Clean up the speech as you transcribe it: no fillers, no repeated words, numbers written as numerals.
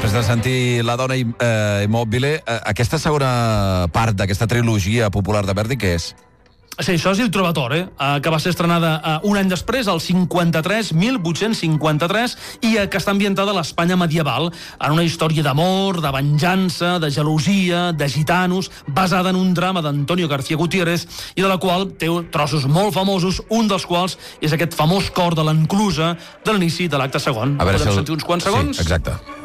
després de sentir La dona immòbile, aquesta segona part d'aquesta trilogia popular de Verdi, què és? Sí, això és Il Trovatore, que va ser estrenada un any després, el 53, 1853, i que està ambientada a l'Espanya medieval, en una història d'amor, de venjança, de gelosia, de gitanos, basada en un drama d'Antonio García Gutiérrez, i de la qual té trossos molt famosos, un dels quals és aquest famós cor de l'enclusa de l'inici de l'acte segon. Podem sentir uns quants segons? Sí, exacte.